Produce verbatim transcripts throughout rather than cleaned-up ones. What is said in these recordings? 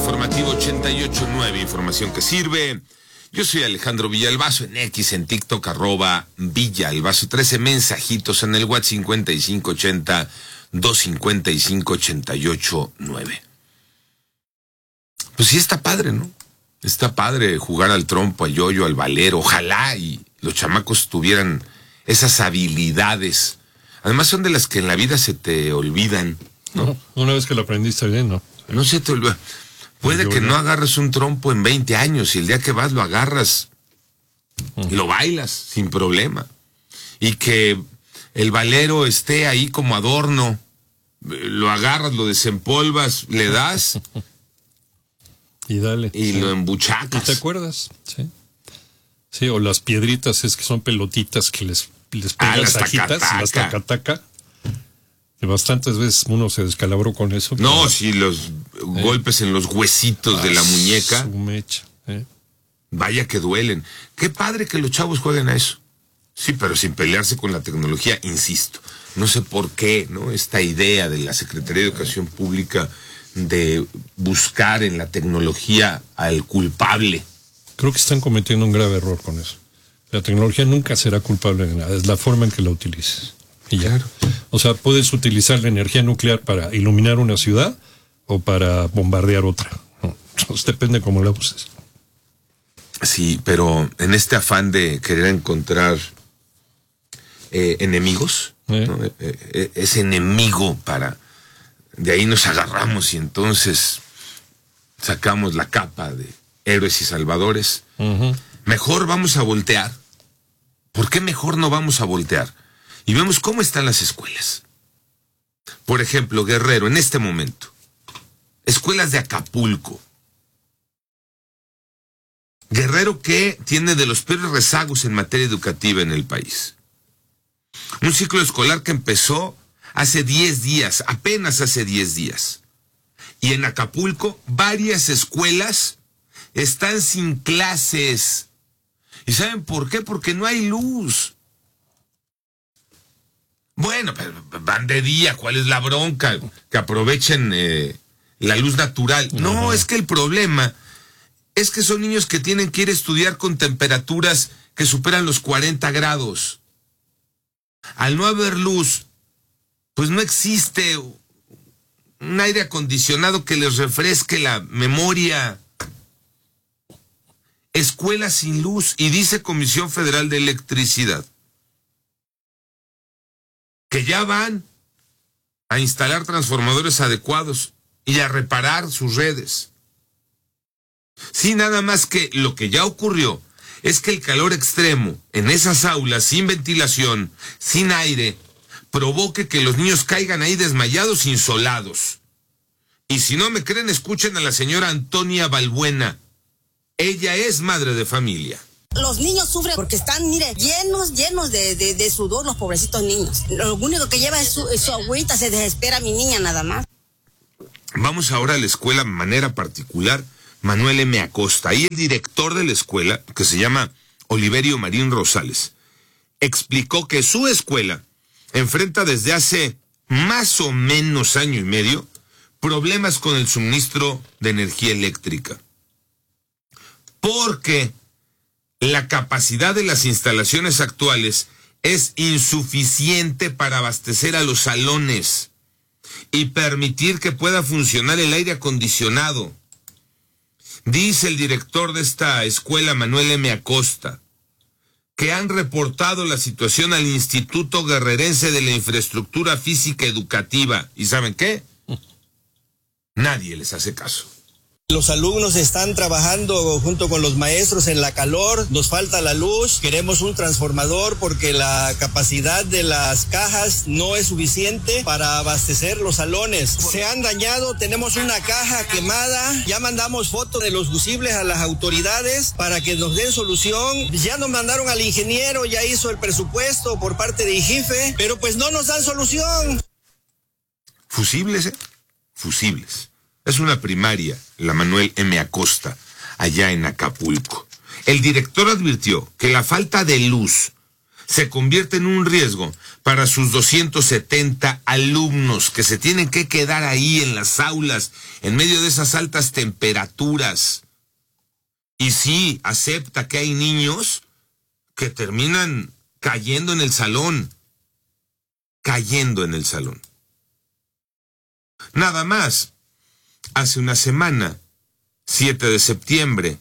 informativo ochenta y ocho nueve, información que sirve. Yo soy Alejandro Villalbazo, en X, en TikTok, arroba Villalbazo. trece mensajitos en el WhatsApp cincuenta y cinco ochenta, doscientos cincuenta y cinco, ochenta y ocho nueve. Pues sí está padre, ¿no? Está padre jugar al trompo, al yoyo, al valero. Ojalá y los chamacos tuvieran esas habilidades. Además son de las que en la vida se te olvidan, ¿no? No, una vez que lo aprendiste bien, ¿no? No se te olvida. Puede Yo que no. no agarres un trompo en veinte años y el día que vas lo agarras y lo bailas sin problema. Y que el valero esté ahí como adorno, lo agarras, lo desempolvas, le das Y dale. y sí. lo ¿Y embuchacas. te acuerdas? Sí. Sí, o las piedritas, es que son pelotitas que les, les Ah, pegan las tajitas, tacataca. las tacataca. Que bastantes veces uno se descalabró con eso. No, pero- si los golpes en los huesitos de la Ah, muñeca, su mecha, ¿eh? vaya que duelen. Qué padre que los chavos jueguen a eso. Sí, pero sin pelearse con la tecnología, insisto. No sé por qué, ¿no? Esta idea de la Secretaría de Educación Pública de buscar en la tecnología al culpable. Creo que están cometiendo un grave error con eso. La tecnología nunca será culpable de nada, es la forma en que la utilices. Y ya. Claro. O sea, puedes utilizar la energía nuclear para iluminar una ciudad o para bombardear otra. No, entonces depende cómo la uses. Sí, pero en este afán de querer encontrar eh, enemigos, ¿Eh? ¿no? Eh, eh, ese enemigo para... De ahí nos agarramos y entonces sacamos la capa de héroes y salvadores. Uh-huh. Mejor vamos a voltear. ¿Por qué mejor no vamos a voltear? Y vemos cómo están las escuelas. Por ejemplo, Guerrero, en este momento. Escuelas de Acapulco. Guerrero que tiene de los peores rezagos en materia educativa en el país. Un ciclo escolar que empezó hace diez días, apenas hace diez días. Y en Acapulco, varias escuelas están sin clases. ¿Y saben por qué? Porque no hay luz. Bueno, pero van de día, ¿cuál es la bronca? Que aprovechen eh, la luz natural. No, Ajá. es que el problema es que son niños que tienen que ir a estudiar con temperaturas que superan los cuarenta grados. Al no haber luz, pues no existe un aire acondicionado que les refresque la memoria. Escuelas sin luz, y dice Comisión Federal de Electricidad que ya van a instalar transformadores adecuados y a reparar sus redes. Sí, nada más que lo que ya ocurrió es que el calor extremo en esas aulas sin ventilación, sin aire, provoque que los niños caigan ahí desmayados, insolados. Y si no me creen, escuchen a la señora Antonia Balbuena. Ella es madre de familia. Los niños sufren porque están, mire, llenos, llenos de, de, de sudor, los pobrecitos niños. Lo único que lleva es su, es su agüita, se desespera mi niña nada más. Vamos ahora a la escuela de manera particular, Manuel M. Acosta. Ahí el director de la escuela, que se llama Oliverio Marín Rosales, explicó que su escuela enfrenta desde hace más o menos año y medio problemas con el suministro de energía eléctrica. Porque la capacidad de las instalaciones actuales es insuficiente para abastecer a los salones y permitir que pueda funcionar el aire acondicionado. Dice el director de esta escuela, Manuel M. Acosta, que han reportado la situación al Instituto Guerrerense de la Infraestructura Física Educativa. ¿Y saben qué? Nadie les hace caso. Los alumnos están trabajando junto con los maestros en la calor, nos falta la luz, queremos un transformador porque la capacidad de las cajas no es suficiente para abastecer los salones. Se han dañado, tenemos una caja quemada, ya mandamos fotos de los fusibles a las autoridades para que nos den solución. Ya nos mandaron al ingeniero, ya hizo el presupuesto por parte de IGIFE, pero pues no nos dan solución. Fusibles, ¿eh? Fusibles. Es una primaria, la Manuel M. Acosta, allá en Acapulco. El director advirtió que la falta de luz se convierte en un riesgo para sus doscientos setenta alumnos que se tienen que quedar ahí en las aulas en medio de esas altas temperaturas. Y sí, acepta que hay niños que terminan cayendo en el salón, cayendo en el salón. Nada más, hace una semana, siete de septiembre,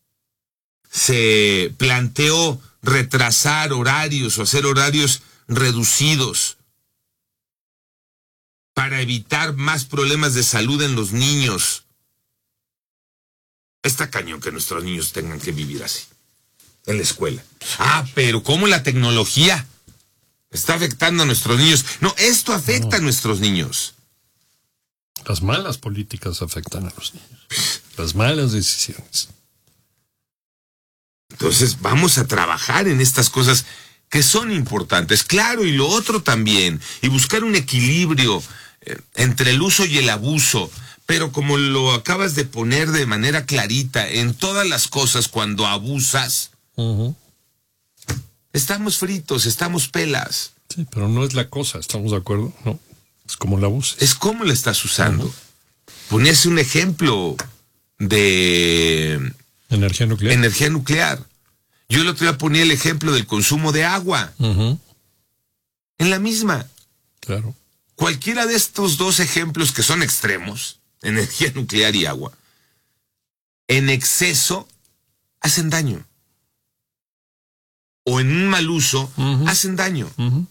se planteó retrasar horarios o hacer horarios reducidos para evitar más problemas de salud en los niños. Está cañón que nuestros niños tengan que vivir así, en la escuela. Ah, pero ¿cómo la tecnología está afectando a nuestros niños? No, esto afecta no. a nuestros niños. Las malas políticas afectan a los niños. Las malas decisiones. Entonces vamos a trabajar en estas cosas que son importantes, claro, y lo otro también, y buscar un equilibrio eh, entre el uso y el abuso, pero como lo acabas de poner de manera clarita, en todas las cosas cuando abusas, uh-huh. estamos fritos, estamos pelas. Sí, pero no es la cosa, ¿estamos de acuerdo? No, es como la abuses. Es como la estás usando. Uh-huh. Ponías un ejemplo de... Energía nuclear. Energía nuclear. Yo el otro día ponía el ejemplo del consumo de agua. Uh-huh. En la misma. Claro. Cualquiera de estos dos ejemplos que son extremos, energía nuclear y agua, en exceso hacen daño. O en un mal uso uh-huh. hacen daño. Uh-huh.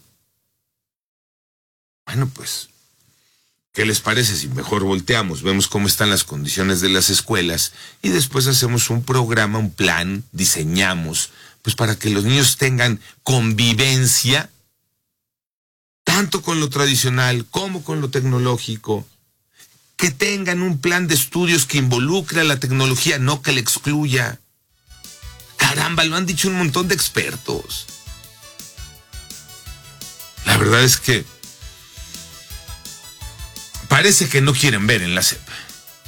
Bueno, pues, ¿qué les parece si mejor volteamos, vemos cómo están las condiciones de las escuelas y después hacemos un programa, un plan, diseñamos, pues para que los niños tengan convivencia, tanto con lo tradicional como con lo tecnológico, que tengan un plan de estudios que involucre a la tecnología, no que la excluya? Caramba, lo han dicho un montón de expertos. La verdad es que parece que no quieren ver en la S E P.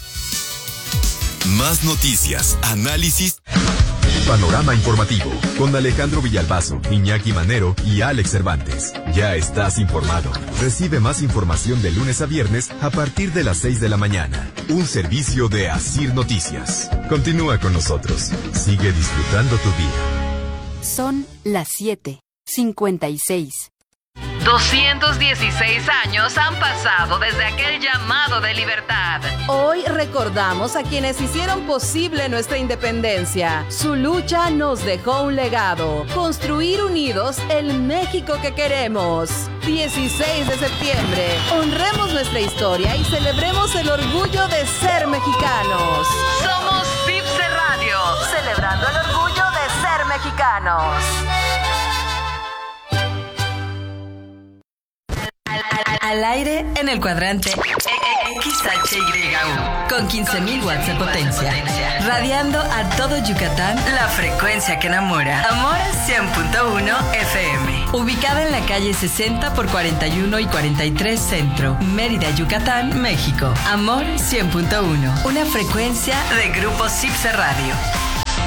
Más noticias, análisis. Panorama informativo con Alejandro Villalbazo, Iñaki Manero y Alex Cervantes. Ya estás informado. Recibe más información de lunes a viernes a partir de las seis de la mañana. Un servicio de Asir Noticias. Continúa con nosotros. Sigue disfrutando tu día. Son las siete cincuenta y seis. doscientos dieciséis años han pasado desde aquel llamado de libertad. Hoy recordamos a quienes hicieron posible nuestra independencia. Su lucha nos dejó un legado. Construir unidos el México que queremos. dieciséis de septiembre. Honremos nuestra historia y celebremos el orgullo de ser mexicanos. Somos Cipse Radio, celebrando el orgullo de ser mexicanos. Al aire en el cuadrante X H Y U con quince mil watts de potencia, radiando a todo Yucatán la frecuencia que enamora. Amor cien punto uno F M, ubicada en la calle sesenta por cuarenta y uno y cuarenta y tres Centro, Mérida, Yucatán, México. Amor cien punto uno, una frecuencia de Grupo Cipse Radio.